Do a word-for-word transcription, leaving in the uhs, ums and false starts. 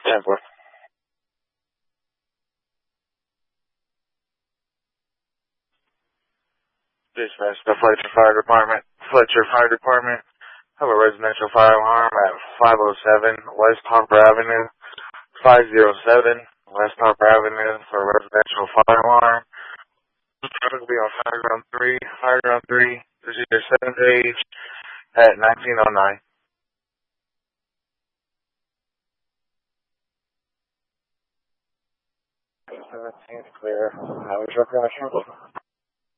Temple. Dispatch the Fletcher Fire Department. Fletcher Fire Department. Have a residential fire alarm at five oh seven West Harper Avenue. five oh seven West Harper Avenue for a residential fire alarm. It'll be on Fire Ground three. Fire Ground three. This is your seventh page at nineteen oh nine. seventeenth clear. Highway truck rush.